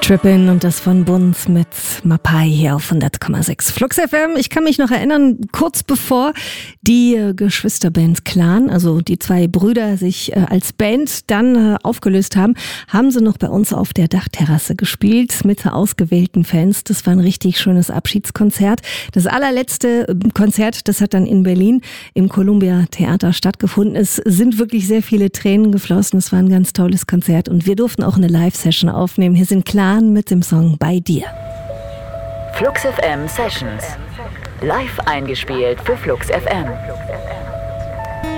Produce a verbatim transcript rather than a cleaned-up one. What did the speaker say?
Trippin und das von Bunz mit Mapai hier auf hundert Komma sechs Flux F M. Ich kann mich noch erinnern, kurz bevor die äh, Geschwisterband Clan, also die zwei Brüder, sich äh, als Band dann äh, aufgelöst haben, haben sie noch bei uns auf der Dachterrasse gespielt mit ausgewählten Fans. Das war ein richtig schönes Abschiedskonzert. Das allerletzte äh, Konzert, das hat dann in Berlin im Columbia Theater stattgefunden. Es sind wirklich sehr viele Tränen geflossen. Es war ein ganz tolles Konzert und wir durften auch eine Live-Session aufnehmen. Hier sind Clan mit dem Song Bei dir. Flux F M Sessions. Live eingespielt für Flux F M.